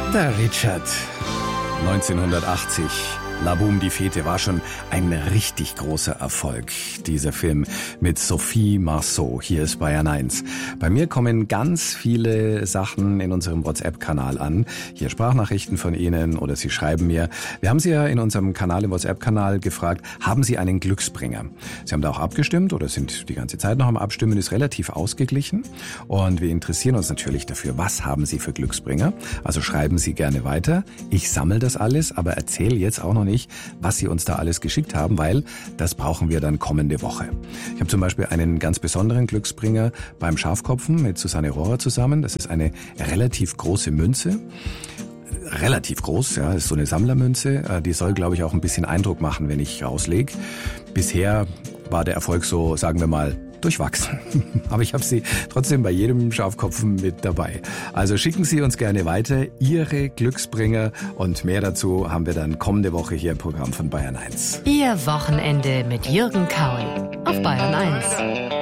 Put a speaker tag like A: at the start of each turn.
A: Der Richard, 1980, La Boum die Fete, war schon ein richtig großer Erfolg, dieser Film mit Sophie Marceau. Hier ist Bayern 1. Bei mir kommen ganz viele Sachen in unserem WhatsApp-Kanal an. Hier Sprachnachrichten von Ihnen oder Sie schreiben mir. Wir haben Sie ja in unserem Kanal, im WhatsApp-Kanal gefragt, haben Sie einen Glücksbringer? Sie haben da auch abgestimmt oder sind die ganze Zeit noch am Abstimmen, ist relativ ausgeglichen. Und wir interessieren uns natürlich dafür, was haben Sie für Glücksbringer? Also schreiben Sie gerne weiter. Ich sammle das alles, aber erzähle jetzt auch noch nicht, was Sie uns da alles geschickt haben, weil das brauchen wir dann kommende Woche. Ich habe zum Beispiel einen ganz besonderen Glücksbringer beim Schafkopfen mit Susanne Rohrer zusammen. Das ist eine relativ große Münze. Relativ groß, ja, ist so eine Sammlermünze. Die soll, glaube ich, auch ein bisschen Eindruck machen, wenn ich rauslege. Bisher war der Erfolg so, sagen wir mal, durchwachsen. Aber ich habe Sie trotzdem bei jedem Schafkopfen mit dabei. Also schicken Sie uns gerne weiter Ihre Glücksbringer und mehr dazu haben wir dann kommende Woche hier im Programm von Bayern 1.
B: Ihr Wochenende mit Jürgen Kaul auf Bayern 1.